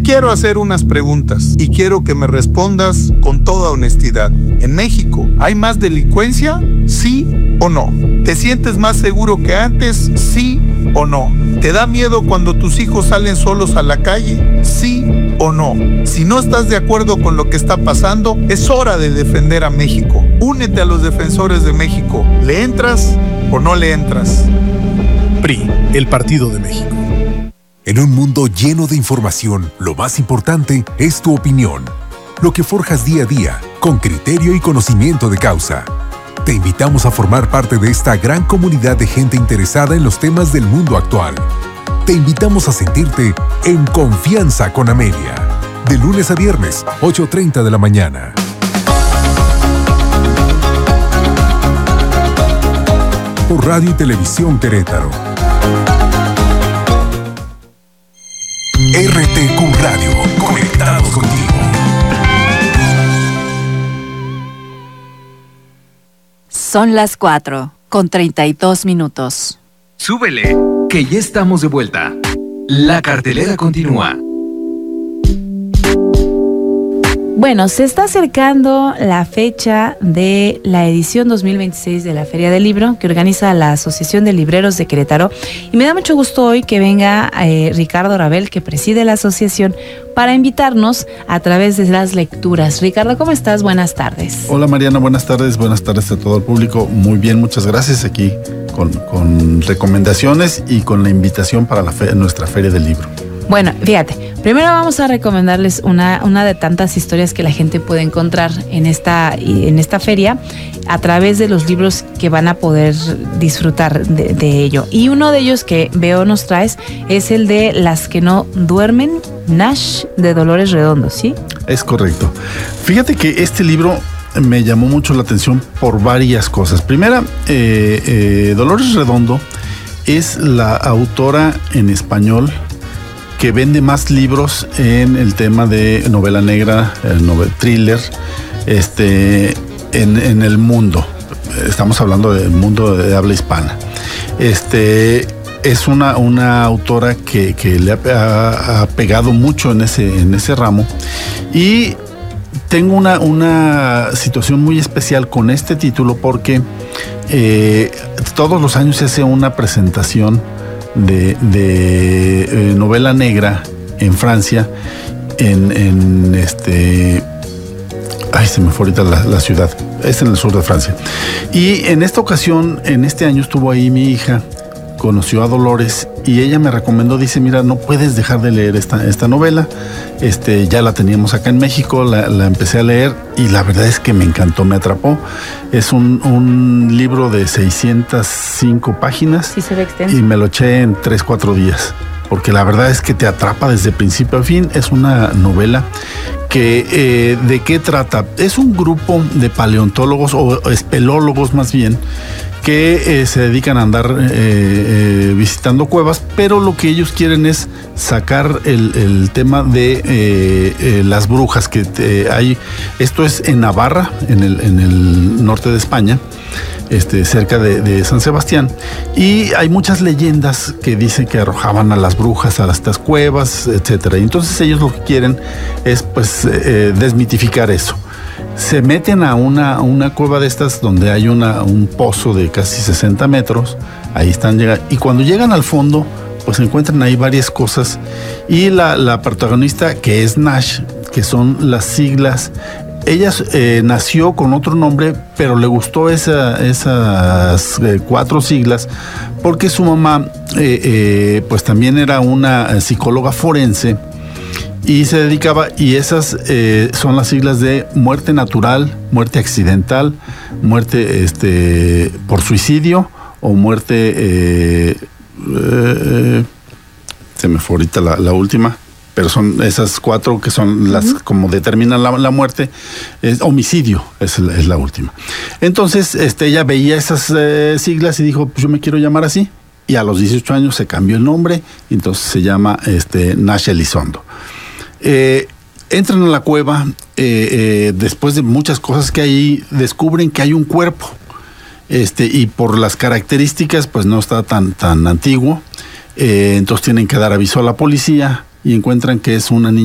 quiero hacer unas preguntas y quiero que me respondas con toda honestidad. ¿En México hay más delincuencia? ¿Sí o no? ¿Te sientes más seguro que antes? ¿Sí o no? ¿Te da miedo cuando tus hijos salen solos a la calle? ¿Sí o no? Si no estás de acuerdo con lo que está pasando, es hora de defender a México. Únete a los defensores de México. ¿Le entras o no le entras? PRI, el Partido de México. En un mundo lleno de información, lo más importante es tu opinión. Lo que forjas día a día, con criterio y conocimiento de causa. Te invitamos a formar parte de esta gran comunidad de gente interesada en los temas del mundo actual. Te invitamos a sentirte en Confianza con Amelia. De lunes a viernes, 8:30 de la mañana. Por Radio y Televisión Querétaro. RTQ Radio, conectados contigo. Son las 4:32. Súbele, que ya estamos de vuelta. La cartelera continúa. Bueno, se está acercando la fecha de la edición 2026 de la Feria del Libro que organiza la Asociación de Libreros de Querétaro, y me da mucho gusto hoy que venga Ricardo Rabel, que preside la asociación, para invitarnos a través de las lecturas. Ricardo, ¿cómo estás? Buenas tardes. Hola Mariana, buenas tardes a todo el público. Muy bien, muchas gracias, aquí con recomendaciones y con la invitación para nuestra Feria del Libro. Bueno, fíjate, primero vamos a recomendarles una de tantas historias que la gente puede encontrar en esta feria a través de los libros que van a poder disfrutar de ello. Y uno de ellos que veo nos traes es el de Las que no duermen, Nash, de Dolores Redondo, ¿sí? Es correcto. Fíjate que este libro me llamó mucho la atención por varias cosas. Primera, Dolores Redondo es la autora en español que vende más libros en el tema de novela negra, thriller, en el mundo. Estamos hablando del mundo de habla hispana. Es una autora que le ha pegado mucho en ese ramo, y tengo una situación muy especial con este título porque todos los años se hace una presentación de novela negra en Francia, se me fue ahorita la ciudad, es en el sur de Francia. Y en esta ocasión, en este año estuvo ahí mi hija, conoció a Dolores y ella me recomendó, dice, mira, no puedes dejar de leer esta novela. Ya la teníamos acá en México, la empecé a leer y la verdad es que me encantó, me atrapó. Es un libro de 605 páginas. Sí, se ve extenso. Y me lo eché en 3-4 días, porque la verdad es que te atrapa desde principio a fin. Es una novela que, ¿de qué trata? Es un grupo de paleontólogos o espelólogos más bien, que se dedican a andar visitando cuevas, pero lo que ellos quieren es sacar el tema de las brujas que hay. Esto es en Navarra, en el norte de España, cerca de San Sebastián, y hay muchas leyendas que dicen que arrojaban a las brujas a estas cuevas, etcétera. Y entonces ellos lo que quieren es desmitificar eso. Se meten a una cueva de estas donde hay un pozo de casi 60 metros. Ahí están llegando. Y cuando llegan al fondo, pues encuentran ahí varias cosas. Y la protagonista, que es Nash, que son las siglas. Ella nació con otro nombre, pero le gustó esas 4 siglas, porque su mamá pues también era una psicóloga forense. Y se dedicaba, y esas son las siglas de muerte natural, muerte accidental, muerte por suicidio o muerte, se me fue ahorita la última, pero son esas 4 que son las como determinan la muerte. Homicidio es la última. Entonces ella veía esas siglas y dijo, pues yo me quiero llamar así, y a los 18 años se cambió el nombre, y entonces se llama Nash Elizondo. Entran a la cueva, después de muchas cosas que hay, descubren que hay un cuerpo, y por las características pues no está tan antiguo, entonces tienen que dar aviso a la policía y encuentran que es una niña